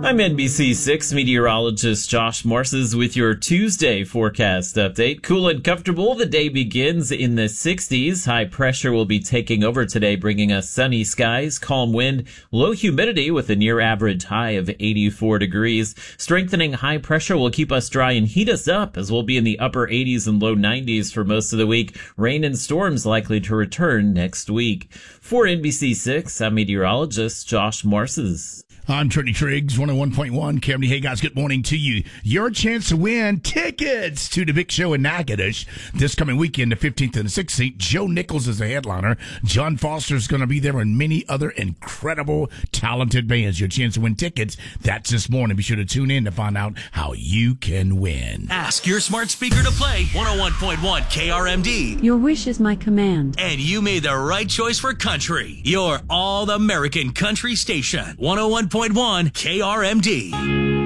I'm NBC6 meteorologist Josh Morses with your Tuesday forecast update. Cool and comfortable. The day begins in the 60s. High pressure will be taking over today, bringing us sunny skies, calm wind, low humidity with a near average high of 84 degrees. Strengthening high pressure will keep us dry and heat us up as we'll be in the upper 80s and low 90s for most of the week. Rain and storms likely to return next week. For NBC6, I'm meteorologist Josh Morses. I'm Trinity Triggs, 101.1. Cameron, hey guys, good morning to you. Your chance to win tickets to the big show in Natchitoches this coming weekend, the 15th and the 16th. Joe Nichols is the headliner. John Foster is going to be there and many other incredible, talented bands. Your chance to win tickets, that's this morning. Be sure to tune in to find out how you can win. Ask your smart speaker to play 101.1 KRMD. Your wish is my command. And you made the right choice for country. Your all-American country station, 101.1 KRMD.